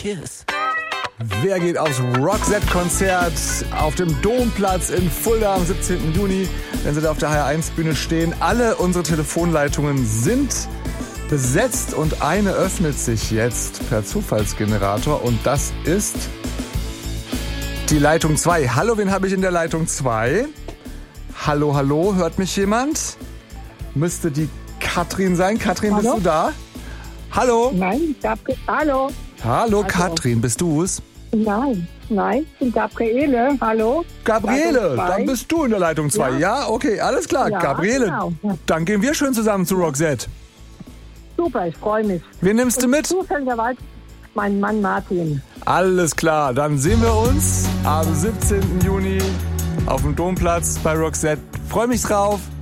Kiss. Wer geht aufs Roxette-Konzert auf dem Domplatz in Fulda am 17. Juni, wenn Sie da auf der HR1-Bühne stehen? Alle unsere Telefonleitungen sind besetzt und eine öffnet sich jetzt per Zufallsgenerator und das ist die Leitung 2. Hallo, wen habe ich in der Leitung 2? Hallo, hallo, hört mich jemand? Müsste die Katrin sein. Katrin, Hallo? bist du da? Hallo? Nein, hallo. Hallo, Katrin, bist du's? Nein, ich bin Gabriele. Hallo. Gabriele, Leitung zwei. dann bist du in der Leitung 2. Ja, okay, alles klar. Ja, Gabriele, genau. dann gehen wir schön zusammen zu Roxette. Super, ich freue mich. Wen nimmst du mit? Zufälligerweise mein Mann Martin. Alles klar, dann sehen wir uns am 17. Juni auf dem Domplatz bei Roxette. Freue mich drauf.